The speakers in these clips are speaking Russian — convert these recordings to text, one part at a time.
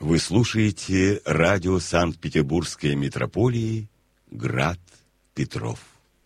Вы слушаете радио Санкт-Петербургской митрополии «Град Петров».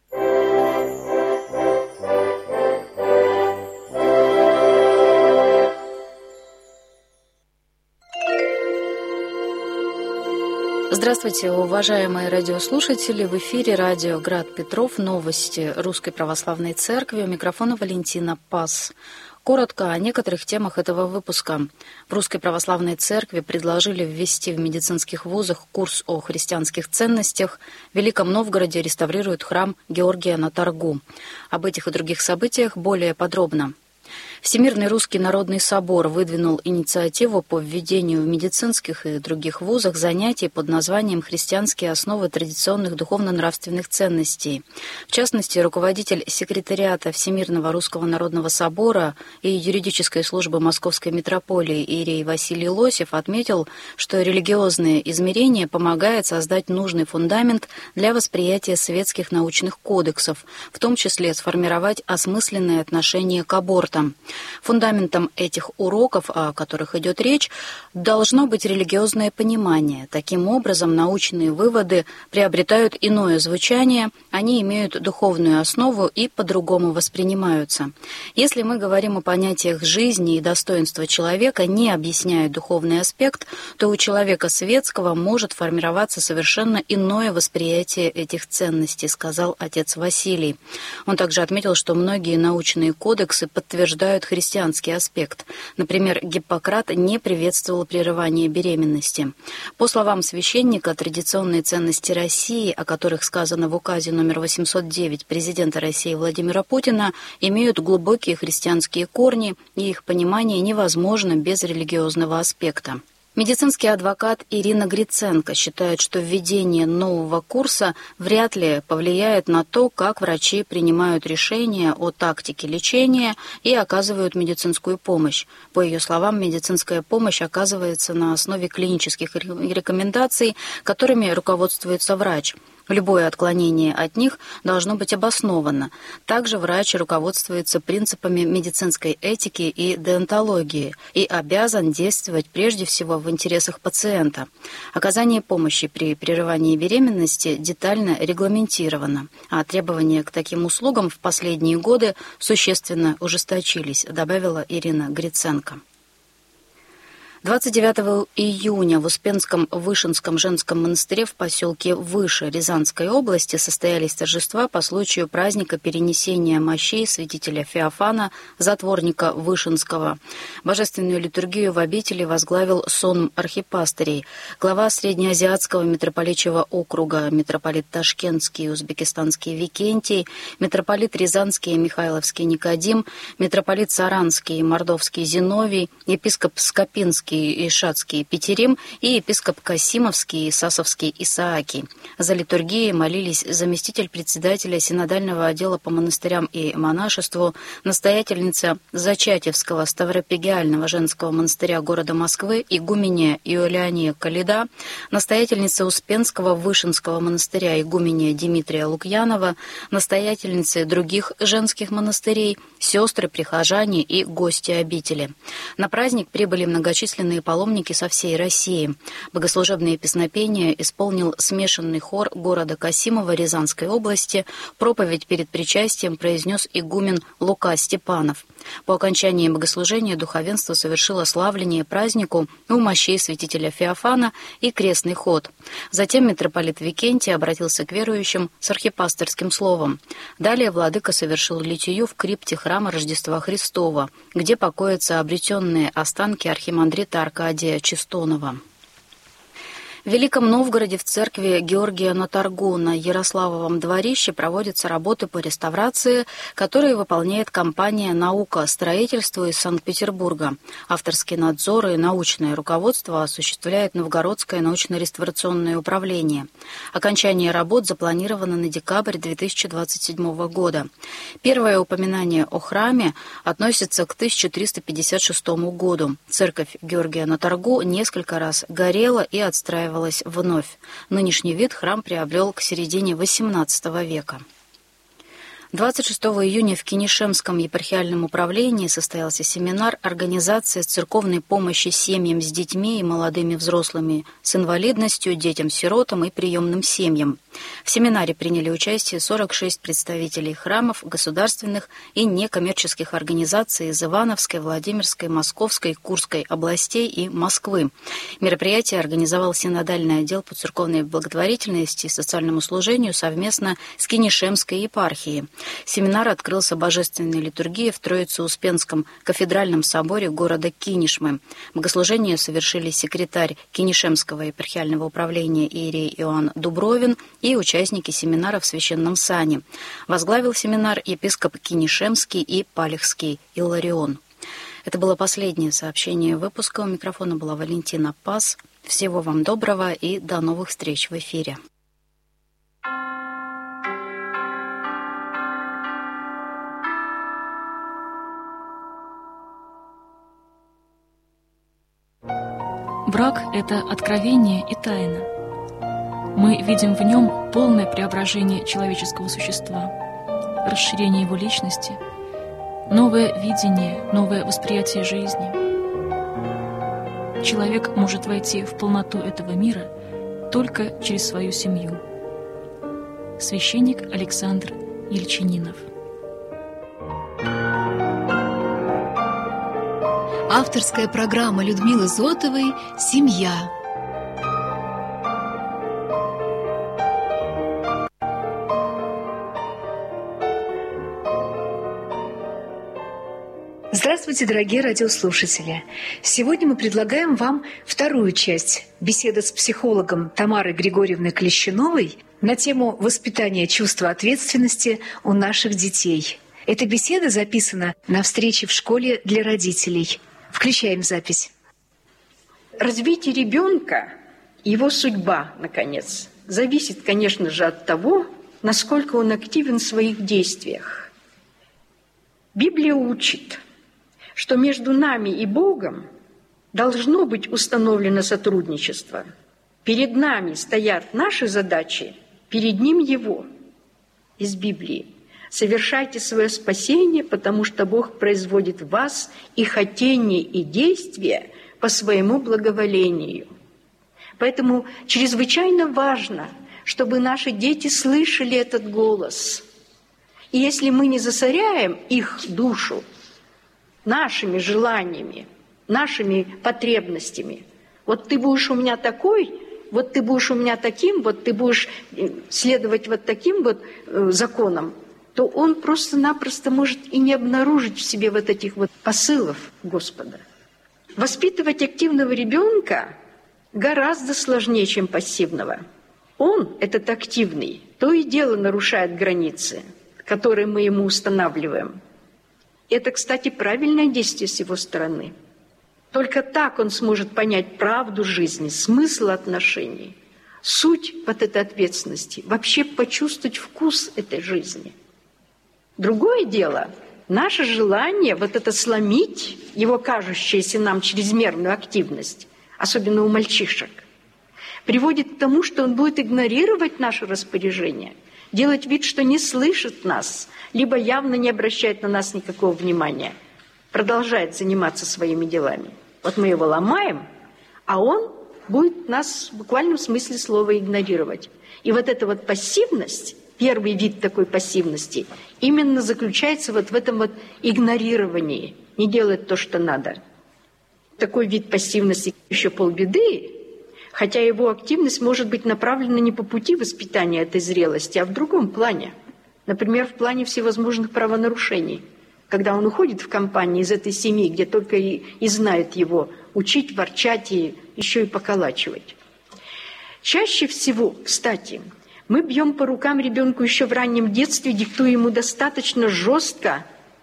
Здравствуйте, уважаемые радиослушатели! В эфире радио «Град Петров», новости Русской Православной Церкви. У микрофона Валентина Пас. Коротко о некоторых темах этого выпуска. В Русской Православной Церкви предложили ввести в медицинских вузах курс о христианских ценностях. В Великом Новгороде реставрируют храм Георгия на Торгу. Об этих и других событиях более подробно. Всемирный Русский Народный Собор выдвинул инициативу по введению в медицинских и других вузах занятий под названием «Христианские основы традиционных духовно-нравственных ценностей». В частности, руководитель секретариата Всемирного Русского Народного Собора и юридической службы Московской митрополии иерей Василий Лосев отметил, что религиозное измерение помогает создать нужный фундамент для восприятия светских научных кодексов, в том числе сформировать осмысленное отношение к абортам. Фундаментом этих уроков, о которых идет речь, должно быть религиозное понимание. Таким образом, научные выводы приобретают иное звучание, они имеют духовную основу и по-другому воспринимаются. Если мы говорим о понятиях жизни и достоинства человека, не объясняя духовный аспект, то у человека светского может формироваться совершенно иное восприятие этих ценностей, сказал отец Василий. Он также отметил, что многие научные кодексы подтверждают христианский аспект. Например, Гиппократ не приветствовал прерывание беременности. По словам священника, традиционные ценности России, о которых сказано в указе номер 809 президента России Владимира Путина, имеют глубокие христианские корни, и их понимание невозможно без религиозного аспекта. Медицинский адвокат Ирина Гриценко считает, что введение нового курса вряд ли повлияет на то, как врачи принимают решения о тактике лечения и оказывают медицинскую помощь. По ее словам, медицинская помощь оказывается на основе клинических рекомендаций, которыми руководствуется врач. Любое отклонение от них должно быть обосновано. Также врач руководствуется принципами медицинской этики и деонтологии и обязан действовать прежде всего в интересах пациента. Оказание помощи при прерывании беременности детально регламентировано, а требования к таким услугам в последние годы существенно ужесточились, добавила Ирина Гриценко. 29 июня в Успенском Вышинском женском монастыре в поселке Выше Рязанской области состоялись торжества по случаю праздника перенесения мощей святителя Феофана, затворника Вышинского. Божественную литургию в обители возглавил сон архипастырей, глава Среднеазиатского митрополичьего округа, митрополит Ташкентский и Узбекистанский Викентий, митрополит Рязанский и Михайловский Никодим, митрополит Саранский и Мордовский Зиновий, епископ Скопинский и Шацкий Петерим и епископ Касимовский и Сасовский Исааки. За литургией молились заместитель председателя синодального отдела по монастырям и монашеству, настоятельница Зачатевского Ставропигиального женского монастыря города Москвы игуменья Иолиания Калида, настоятельница Успенского Вышинского монастыря игуменья Дмитрия Лукьянова, настоятельницы других женских монастырей, сестры, прихожане и гости обители. На праздник прибыли многочисленные паломники со всей России. Богослужебные песнопения исполнил смешанный хор города Касимова Рязанской области. Проповедь перед причастием произнес игумен Лука Степанов. По окончании богослужения духовенство совершило славление празднику у мощей святителя Феофана и крестный ход. Затем митрополит Викентий обратился к верующим с архипастырским словом. Далее владыка совершил литию в крипте храма Рождества Христова, где покоятся обретенные останки архимандрита Аркадия Чистонова. В Великом Новгороде в церкви Георгия на Торгу на Ярославовом дворище проводятся работы по реставрации, которые выполняет компания «Наука строительства» из Санкт-Петербурга. Авторский надзор и научное руководство осуществляет Новгородское научно-реставрационное управление. Окончание работ запланировано на декабрь 2027 года. Первое упоминание о храме относится к 1356 году. Церковь Георгия на Торгу несколько раз горела и отстраивалась вновь. Нынешний вид храм приобрел к середине XVIII века. 26 июня в Кинешемском епархиальном управлении состоялся семинар «Организация церковной помощи семьям с детьми и молодыми взрослыми с инвалидностью, детям-сиротам и приемным семьям». В семинаре приняли участие 46 представителей храмов, государственных и некоммерческих организаций из Ивановской, Владимирской, Московской, Курской областей и Москвы. Мероприятие организовал синодальный отдел по церковной благотворительности и социальному служению совместно с Кинешемской епархией. Семинар открылся божественной литургией в Троице-Успенском кафедральном соборе города Кинешмы. Богослужение совершили секретарь Кинешемского епархиального управления иерей Иоанн Дубровин и участники семинара в священном сане. Возглавил семинар епископ Кинешемский и Палехский Илларион. Это было последнее сообщение выпуска. У микрофона была Валентина Пас. Всего вам доброго и до новых встреч в эфире. Брак – это откровение и тайна. Мы видим в нем полное преображение человеческого существа, расширение его личности, новое видение, новое восприятие жизни. Человек может войти в полноту этого мира только через свою семью. Священник Александр Ельчининов. Авторская программа Людмилы Зотовой «Семья». Здравствуйте, дорогие радиослушатели! Сегодня мы предлагаем вам вторую часть беседы с психологом Тамарой Григорьевной Клещуновой на тему воспитания чувства ответственности у наших детей. Эта беседа записана на встрече в школе для родителей. Включаем запись. Развитие ребенка, его судьба, наконец, зависит, конечно же, от того, насколько он активен в своих действиях. Библия учит, что между нами и Богом должно быть установлено сотрудничество. Перед нами стоят наши задачи, перед Ним Его. Из Библии. Совершайте свое спасение, потому что Бог производит в вас и хотение, и действия по своему благоволению. Поэтому чрезвычайно важно, чтобы наши дети слышали этот голос. И если мы не засоряем их душу нашими желаниями, нашими потребностями, вот ты будешь у меня такой, вот ты будешь у меня таким, вот ты будешь следовать вот таким вот законам, то он просто-напросто может и не обнаружить в себе вот этих вот посылов Господа. Воспитывать активного ребенка гораздо сложнее, чем пассивного. Он, этот активный, то и дело нарушает границы, которые мы ему устанавливаем. Это, кстати, правильное действие с его стороны. Только так он сможет понять правду жизни, смысл отношений, суть вот этой ответственности, вообще почувствовать вкус этой жизни. Другое дело, наше желание вот это сломить его кажущуюся нам чрезмерную активность, особенно у мальчишек, приводит к тому, что он будет игнорировать наше распоряжение, делать вид, что не слышит нас, либо явно не обращает на нас никакого внимания, продолжает заниматься своими делами. Вот мы его ломаем, а он будет нас в буквальном смысле слова игнорировать. И вот эта вот пассивность, первый вид такой пассивности, именно заключается вот в этом вот игнорировании, не делать то, что надо. Такой вид пассивности еще полбеды, хотя его активность может быть направлена не по пути воспитания этой зрелости, а в другом плане. Например, в плане всевозможных правонарушений. Когда он уходит в компании из этой семьи, где только и знают его учить, ворчать и еще и поколачивать. Чаще всего, кстати, мы бьем по рукам ребенку еще в раннем детстве, диктуя ему достаточно жестко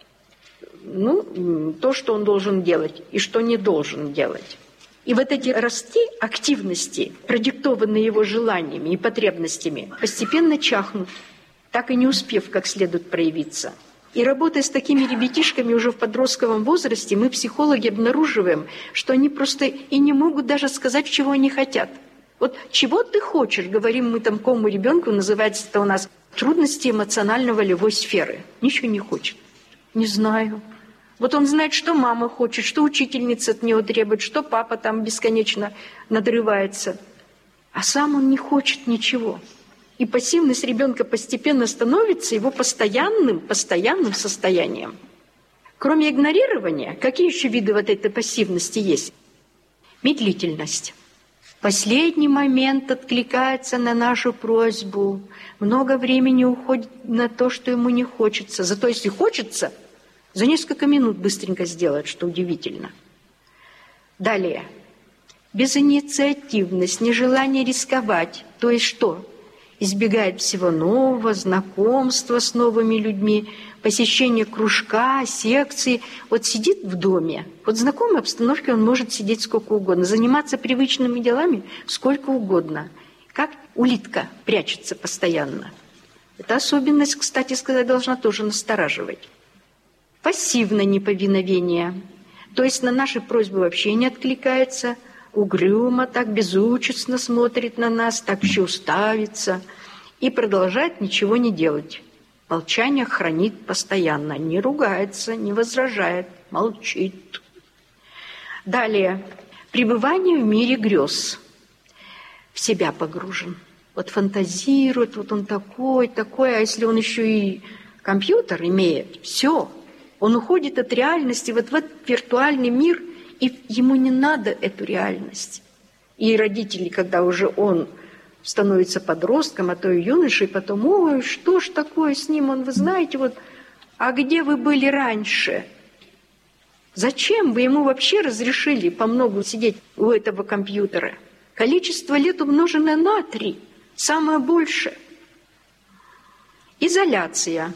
то, что он должен делать и что не должен делать. И вот эти ростки активности, продиктованные его желаниями и потребностями, постепенно чахнут, так и не успев как следует проявиться. И работая с такими ребятишками уже в подростковом возрасте, мы, психологи, обнаруживаем, что они просто и не могут даже сказать, чего они хотят. Вот чего ты хочешь, говорим мы такому ребенку, называется это у нас трудности эмоционально-волевой сферы. Ничего не хочет. Не знаю. Вот он знает, что мама хочет, что учительница от него требует, что папа там бесконечно надрывается. А сам он не хочет ничего. И пассивность ребенка постепенно становится его постоянным состоянием. Кроме игнорирования, какие еще виды вот этой пассивности есть? Медлительность. В последний момент откликается на нашу просьбу. Много времени уходит на то, что ему не хочется. Зато если хочется, за несколько минут быстренько сделает, что удивительно. Далее. Безинициативность, нежелание рисковать. То есть что? Избегает всего нового, знакомства с новыми людьми, посещение кружка, секции. Вот сидит в доме, вот в знакомой обстановке он может сидеть сколько угодно, заниматься привычными делами сколько угодно. Как улитка прячется постоянно. Эта особенность, кстати сказать, должна тоже настораживать. Пассивное неповиновение. То есть на наши просьбы вообще не откликается, угрюмо, так безучастно смотрит на нас, так еще уставится и продолжает ничего не делать. Молчание хранит постоянно, не ругается, не возражает, молчит. Далее. Пребывание в мире грез. В себя погружен. Вот фантазирует, вот он такой, а если он еще и компьютер имеет, все, он уходит от реальности вот в этот виртуальный мир, и ему не надо эту реальность. И родители, когда уже он становится подростком, а то и юношей, потом, ой, что ж такое с ним, вы знаете, вот, а где вы были раньше? Зачем вы ему вообще разрешили помногу сидеть у этого компьютера? Количество лет умноженное на 3, самое большее. Изоляция.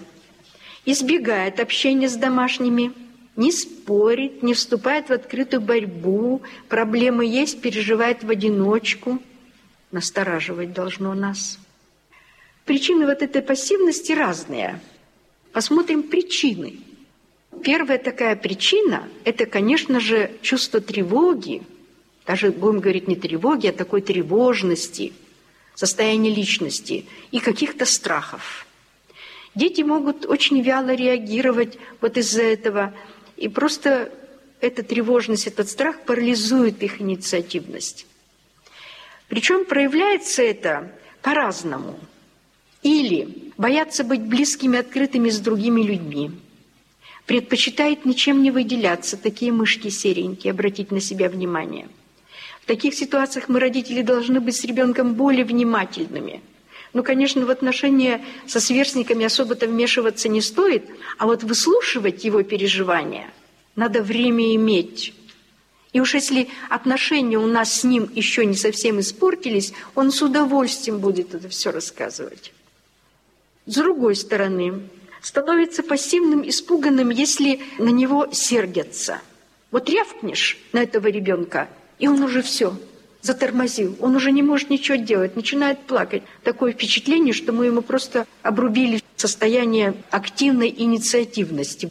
Избегает общения с домашними, не спорит, не вступает в открытую борьбу, проблемы есть, переживает в одиночку. Настораживать должно нас. Причины вот этой пассивности разные. Посмотрим причины. Первая такая причина – это, конечно же, чувство тревоги, даже будем говорить не тревоги, а такой тревожности, состояние личности и каких-то страхов. Дети могут очень вяло реагировать вот из-за этого, и просто эта тревожность, этот страх парализует их инициативность. Причем проявляется это по-разному. Или боятся быть близкими, открытыми с другими людьми. Предпочитает ничем не выделяться, такие мышки серенькие, обратить на себя внимание. В таких ситуациях мы, родители, должны быть с ребенком более внимательными. Ну, конечно, в отношения со сверстниками особо-то вмешиваться не стоит, а вот выслушивать его переживания надо время иметь. И уж если отношения у нас с ним еще не совсем испортились, он с удовольствием будет это все рассказывать. С другой стороны, становится пассивным, испуганным, если на него сердятся. Вот рявкнешь на этого ребенка, и он уже все затормозил, он уже не может ничего делать, начинает плакать. Такое впечатление, что мы ему просто обрубили состояние активной инициативности.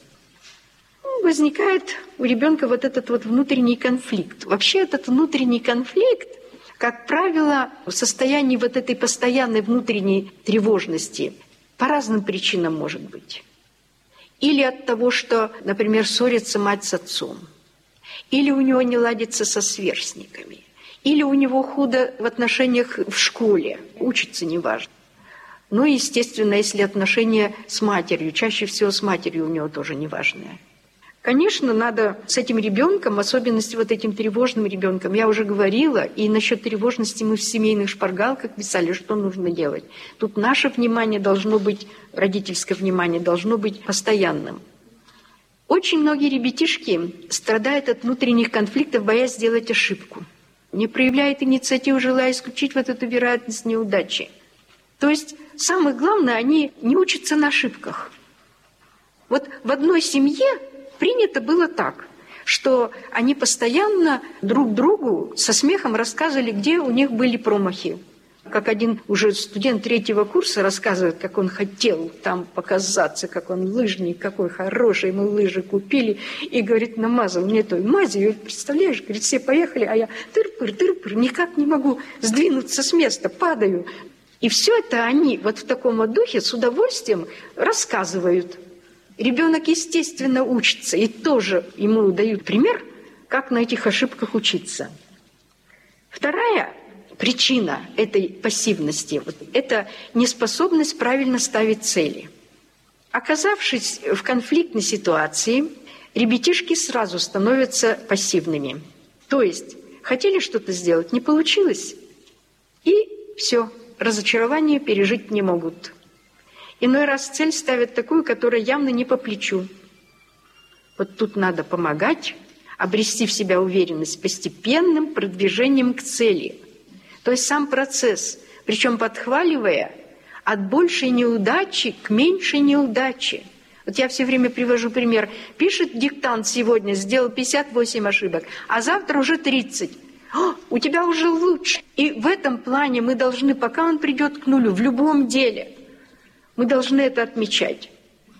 Возникает у ребенка вот этот вот внутренний конфликт. Вообще этот внутренний конфликт, как правило, в состоянии вот этой постоянной внутренней тревожности по разным причинам может быть. Или от того, что, например, ссорится мать с отцом, или у него не ладится со сверстниками, или у него худо в отношениях в школе, учится неважно. Ну и, естественно, если отношения с матерью, чаще всего с матерью у него тоже неважные. Конечно, надо с этим ребенком, в особенности вот этим тревожным ребенком, я уже говорила, и насчет тревожности мы в семейных шпаргалках писали, что нужно делать. Тут наше внимание должно быть, родительское внимание должно быть постоянным. Очень многие ребятишки страдают от внутренних конфликтов, боясь сделать ошибку. Не проявляют инициативу, желая исключить вот эту вероятность неудачи. То есть, самое главное, они не учатся на ошибках. Вот в одной семье принято было так, что они постоянно друг другу со смехом рассказывали, где у них были промахи. Как один уже студент 3-го курса рассказывает, как он хотел там показаться, как он лыжник, какой хороший, мы лыжи купили, и, говорит, намазал мне той мазью, представляешь, говорит, все поехали, а я тыр-пыр, никак не могу сдвинуться с места, падаю. И все это они вот в таком вот духе с удовольствием рассказывают. Ребенок, естественно, учится, и тоже ему дают пример, как на этих ошибках учиться. Вторая причина этой пассивности – это неспособность правильно ставить цели. Оказавшись в конфликтной ситуации, ребятишки сразу становятся пассивными. То есть хотели что-то сделать, не получилось, и все, разочарование пережить не могут. Иной раз цель ставят такую, которая явно не по плечу. Вот тут надо помогать, обрести в себя уверенность постепенным продвижением к цели. То есть сам процесс, причем подхваливая от большей неудачи к меньшей неудаче. Вот я все время привожу пример. Пишет диктант сегодня, сделал 58 ошибок, а завтра уже 30. У тебя уже лучше. И в этом плане мы должны, пока он придет к нулю, в любом деле, мы должны это отмечать.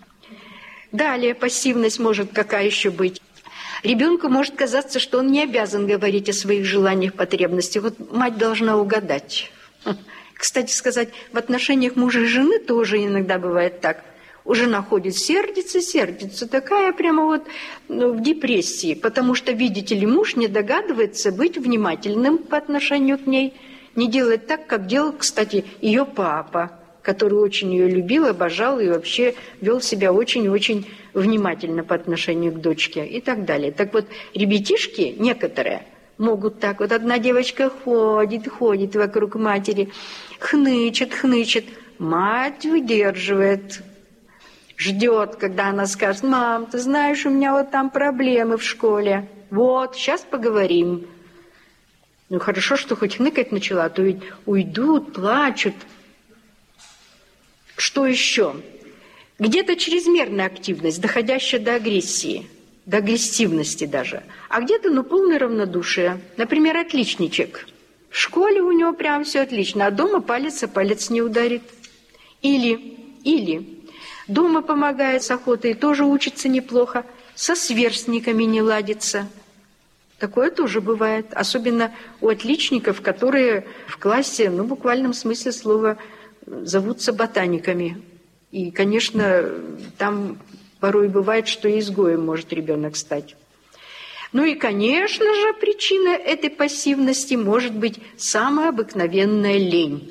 Далее пассивность может какая еще быть? Ребенку может казаться, что он не обязан говорить о своих желаниях, потребностях. Вот мать должна угадать. Кстати сказать, в отношениях мужа и жены тоже иногда бывает так. Жена ходит, сердится, такая прямо вот в депрессии, потому что, видите ли, муж не догадывается быть внимательным по отношению к ней, не делает так, как делал, кстати, ее папа, который очень ее любил, обожал и вообще вел себя очень-очень внимательно по отношению к дочке и так далее. Так вот, ребятишки некоторые могут так вот. Одна девочка ходит вокруг матери, хнычет. Мать выдерживает, ждет, когда она скажет: «Мам, ты знаешь, у меня вот там проблемы в школе. Вот, сейчас поговорим». Ну, хорошо, что хоть хныкать начала, а то ведь уйдут, плачут. Что еще? Где-то чрезмерная активность, доходящая до агрессии, до агрессивности даже. А где-то, полное равнодушие. Например, отличничек. В школе у него прям все отлично, а дома палец о палец не ударит. Или дома помогает с охотой, тоже учится неплохо, со сверстниками не ладится. Такое тоже бывает. Особенно у отличников, которые в классе, в буквальном смысле слова, зовутся ботаниками. И, конечно, там порой бывает, что и изгоем может ребенок стать. Ну и, конечно же, причина этой пассивности может быть самая обыкновенная лень.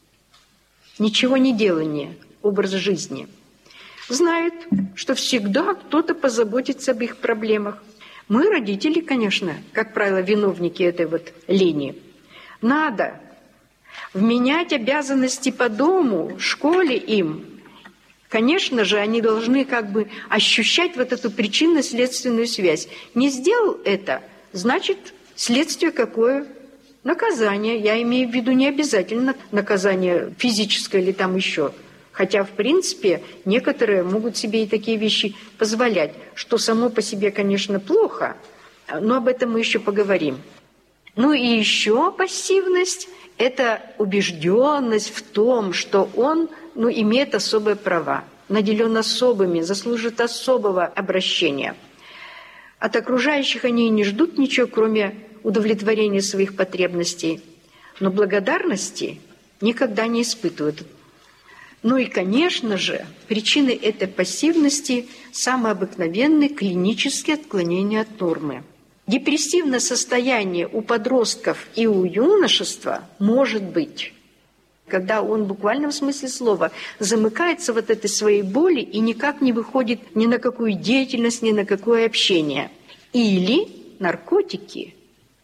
Ничего не делание, образ жизни. Знают, что всегда кто-то позаботится об их проблемах. Мы, родители, конечно, как правило, виновники этой вот лени. Надо вменять обязанности по дому, школе им. Конечно же, они должны ощущать вот эту причинно-следственную связь. Не сделал это, значит, следствие какое? Наказание. Я имею в виду не обязательно наказание физическое или там еще. Хотя, в принципе, некоторые могут себе и такие вещи позволять, что само по себе, конечно, плохо, но об этом мы еще поговорим. Ну и еще пассивность – это убежденность в том, что он имеет особые права, наделен особыми, заслужит особого обращения. От окружающих они не ждут ничего, кроме удовлетворения своих потребностей, но благодарности никогда не испытывают. Ну и, конечно же, причиной этой пассивности самые обыкновенные клинические отклонения от нормы. Депрессивное состояние у подростков и у юношества может быть, когда он в буквальном смысле слова замыкается вот этой своей боли и никак не выходит ни на какую деятельность, ни на какое общение. Или наркотики,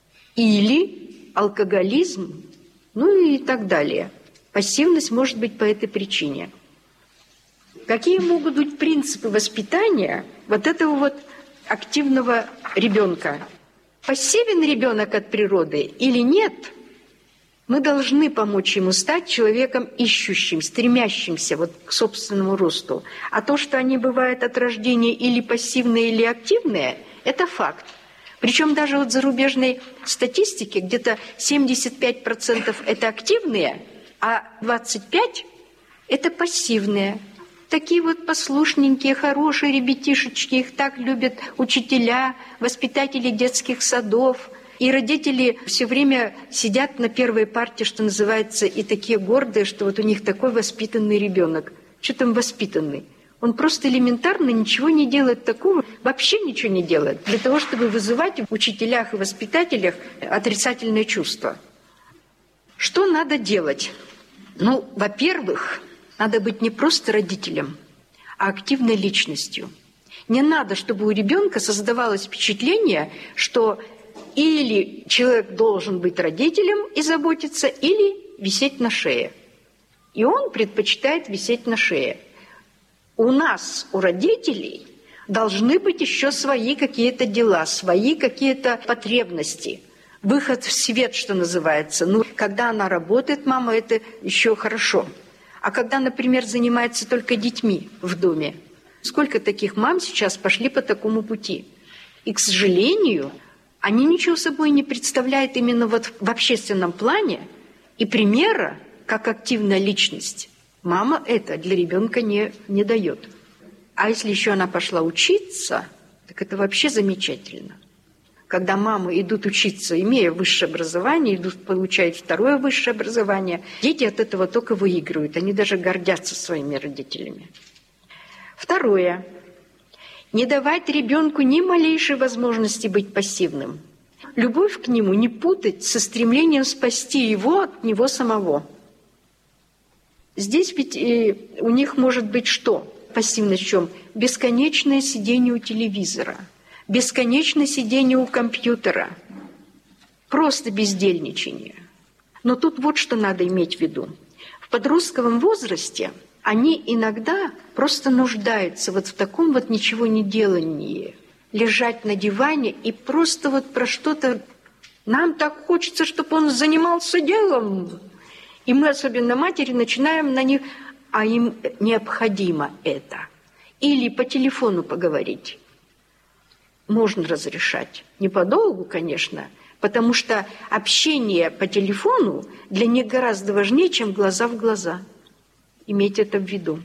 или алкоголизм, и так далее. Пассивность может быть по этой причине. Какие могут быть принципы воспитания вот этого вот активного ребенка? Пассивен ребенок от природы или нет? Мы должны помочь ему стать человеком ищущим, стремящимся к собственному росту. А то, что они бывают от рождения или пассивные, или активные, это факт. Причем даже в зарубежной статистике где-то 75% это активные, А 25 – это пассивные. Такие вот послушненькие, хорошие ребятишечки, их так любят учителя, воспитатели детских садов. И родители все время сидят на первой парте, что называется, и такие гордые, что вот у них такой воспитанный ребенок. Что там воспитанный? Он просто элементарно ничего не делает такого, вообще ничего не делает, для того, чтобы вызывать в учителях и воспитателях отрицательные чувства. Что надо делать? Ну, во-первых, надо быть не просто родителем, а активной личностью. Не надо, чтобы у ребенка создавалось впечатление, что или человек должен быть родителем и заботиться, или висеть на шее. И он предпочитает висеть на шее. У нас, у родителей, должны быть еще свои какие-то дела, свои какие-то потребности. Выход в свет, что называется. Ну, когда она работает, мама, это еще хорошо. А когда, например, занимается только детьми в доме, сколько таких мам сейчас пошли по такому пути? И, к сожалению, они ничего собой не представляют именно вот в общественном плане, и примера, как активная личность, мама это для ребенка не дает. А если еще она пошла учиться, так это вообще замечательно. Когда мамы идут учиться, имея высшее образование, идут получать второе высшее образование, дети от этого только выигрывают. Они даже гордятся своими родителями. Второе. Не давать ребенку ни малейшей возможности быть пассивным. Любовь к нему не путать со стремлением спасти его от него самого. Здесь ведь у них может быть что? Пассивность в чем? Бесконечное сидение у телевизора, бесконечное сидение у компьютера, просто бездельничание. Но тут вот что надо иметь в виду. В подростковом возрасте они иногда просто нуждаются вот в таком вот ничего не делании, лежать на диване и просто вот про что-то... Нам так хочется, чтобы он занимался делом. И мы, особенно матери, начинаем на них... А им необходимо это. Или по телефону поговорить. Можно разрешать. Не подолгу, конечно, потому что общение по телефону для них гораздо важнее, чем глаза в глаза. Иметь это в виду.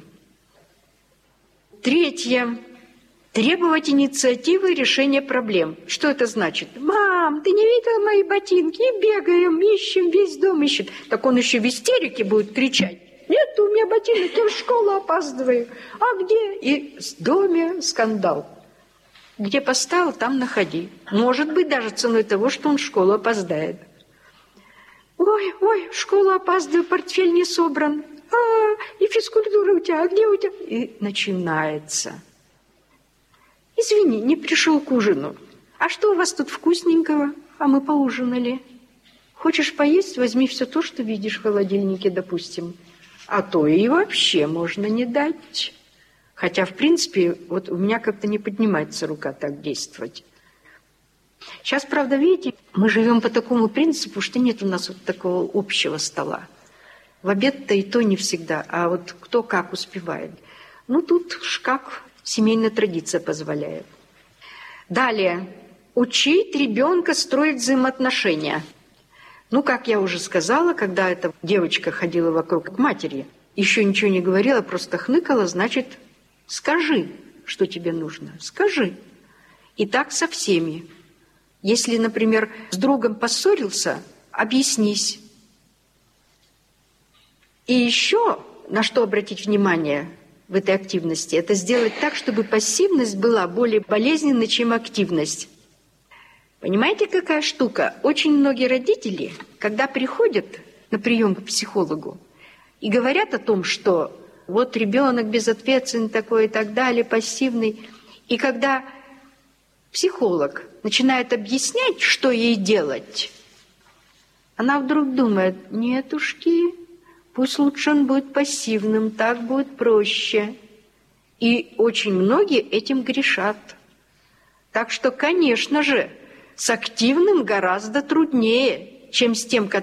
Третье. Требовать инициативы и решения проблем. Что это значит? «Мам, ты не видела мои ботинки? И бегаем, ищем, весь дом ищем». Так он еще в истерике будет кричать. «Нет, у меня ботинок, я в школу опаздываю». «А где?» И в доме скандал. Где поставил, там находи. Может быть, даже ценой того, что он в школу опоздает. «Ой, в школу опаздываю, портфель не собран. И физкультура у тебя, а где у тебя?» И начинается. «Извини, не пришел к ужину. А что у вас тут вкусненького? А мы поужинали. Хочешь поесть? Возьми все то, что видишь в холодильнике, допустим. А то и вообще можно не дать». Хотя, в принципе, вот у меня как-то не поднимается рука так действовать. Сейчас, правда, видите, мы живем по такому принципу, что нет у нас вот такого общего стола. В обед-то и то не всегда, а вот кто как успевает. Ну, тут как семейная традиция позволяет. Далее. Учить ребенка строить взаимоотношения. Ну, как я уже сказала, когда эта девочка ходила вокруг матери, еще ничего не говорила, просто хныкала, значит, скажи, что тебе нужно, скажи. И так со всеми. Если, например, с другом поссорился, объяснись. И еще, на что обратить внимание в этой активности, это сделать так, чтобы пассивность была более болезненной, чем активность. Понимаете, какая штука? Очень многие родители, когда приходят на прием к психологу и говорят о том, что вот ребенок безответственный такой и так далее, пассивный, и когда психолог начинает объяснять, что ей делать, она вдруг думает: нетушки, пусть лучше он будет пассивным, так будет проще. И очень многие этим грешат. Так что, конечно же, с активным гораздо труднее, чем с тем,